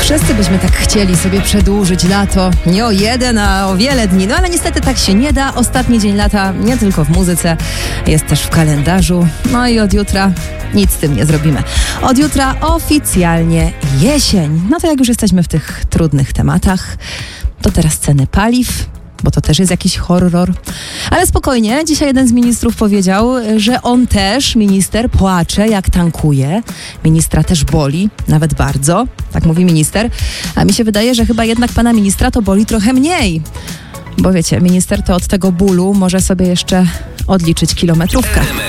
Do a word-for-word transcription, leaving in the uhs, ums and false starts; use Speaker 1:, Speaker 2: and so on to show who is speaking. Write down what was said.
Speaker 1: Wszyscy byśmy tak chcieli sobie przedłużyć lato, nie o jeden, a o wiele dni, no ale niestety tak się nie da. Ostatni dzień lata nie tylko w muzyce, jest też w kalendarzu, no i od jutra nic z tym nie zrobimy. Od jutra oficjalnie jesień. No to jak już jesteśmy w tych trudnych tematach, to teraz ceny paliw, bo to też jest jakiś horror. Ale spokojnie, dzisiaj jeden z ministrów powiedział, że on też, minister, płacze jak tankuje. Ministra też boli, nawet bardzo, tak mówi minister. A mi się wydaje, że chyba jednak pana ministra to boli trochę mniej. Bo wiecie, minister to od tego bólu może sobie jeszcze odliczyć kilometrówkę.